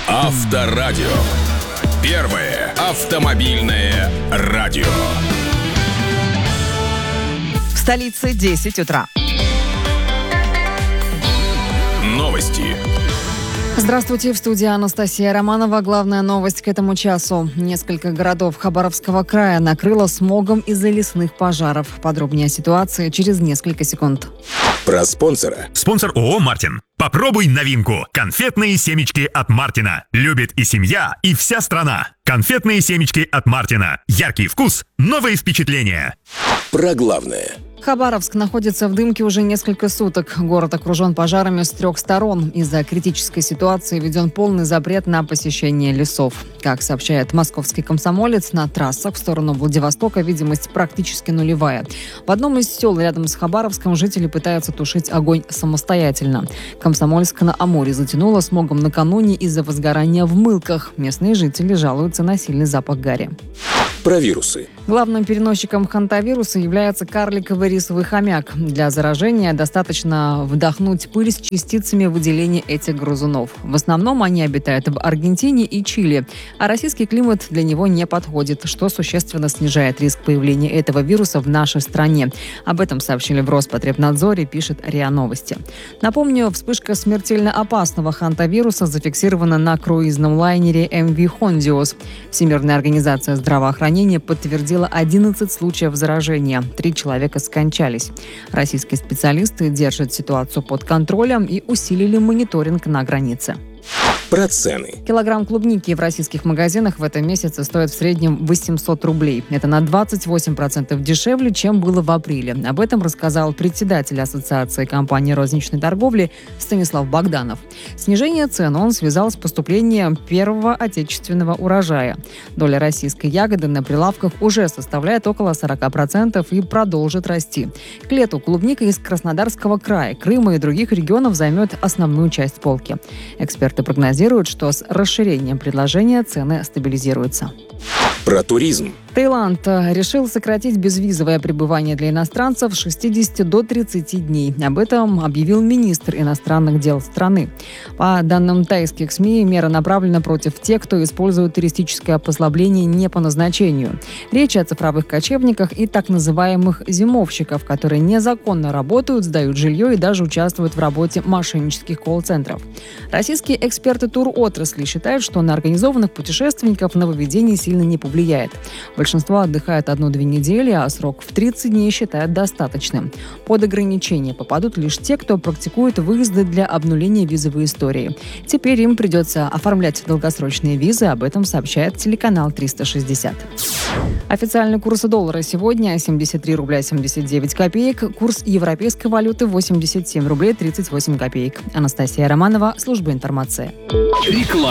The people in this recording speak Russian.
Авторадио. Первое автомобильное радио. В столице 10 утра. Новости. Здравствуйте, в студии Анастасия Романова. Главная новость к этому часу. Несколько городов Хабаровского края накрыло смогом из-за лесных пожаров. Подробнее о ситуации через несколько секунд. Про спонсора. Спонсор ООО «Мартин». Попробуй новинку. Конфетные семечки от Мартина. Любит и семья, и вся страна. Конфетные семечки от Мартина. Яркий вкус, новые впечатления. Про главное. Хабаровск находится в дымке уже несколько суток. Город окружен пожарами с 3 сторон. Из-за критической ситуации введен полный запрет на посещение лесов. Как сообщает московский «Комсомолец», на трассах в сторону Владивостока видимость практически нулевая. В одном из сел рядом с Хабаровском жители пытаются тушить огонь самостоятельно. Комсомольск-на-Амуре затянуло смогом накануне из-за возгорания в Мылках. Местные жители жалуются на сильный запах гари. Про вирусы. Главным переносчиком хантавируса является карликовый рисовый хомяк. Для заражения достаточно вдохнуть пыль с частицами выделения этих грызунов. В основном они обитают в Аргентине и Чили, а российский климат для него не подходит, что существенно снижает риск появления этого вируса в нашей стране. Об этом сообщили в Роспотребнадзоре, пишет РИА Новости. Напомню, вспышка смертельно опасного хантавируса зафиксирована на круизном лайнере MV Hondios. Всемирная организация здравоохранения подтвердила 11 случаев заражения. 3 человека скончались. Российские специалисты держат ситуацию под контролем и усилили мониторинг на границе. Про цены. Килограмм клубники в российских магазинах в этом месяце стоит в среднем 800 рублей. Это на 28% дешевле, чем было в апреле. Об этом рассказал председатель Ассоциации компаний розничной торговли Станислав Богданов. Снижение цен он связал с поступлением первого отечественного урожая. Доля российской ягоды на прилавках уже составляет около 40% и продолжит расти. К лету клубника из Краснодарского края, Крыма и других регионов займет основную часть полки. Эксперты прогнозируют, что с расширением предложения цены стабилизируются. Про туризм. Таиланд решил сократить безвизовое пребывание для иностранцев с 60 до 30 дней. Об этом объявил министр иностранных дел страны. По данным тайских СМИ, мера направлена против тех, кто использует туристическое послабление не по назначению. Речь о цифровых кочевниках и так называемых зимовщиков, которые незаконно работают, сдают жилье и даже участвуют в работе мошеннических колл-центров. Российские эксперты туротрасли считают, что на организованных путешественников нововведение сильно не повлияет. Большинство отдыхает 1-2 недели, а срок в 30 дней считают достаточным. Под ограничения попадут лишь те, кто практикует выезды для обнуления визовой истории. Теперь им придется оформлять долгосрочные визы, об этом сообщает телеканал 360. Официальный курс доллара сегодня 73 рубля 79 копеек, курс европейской валюты 87 рублей 38 копеек. Анастасия Романова, служба информации. Реклама.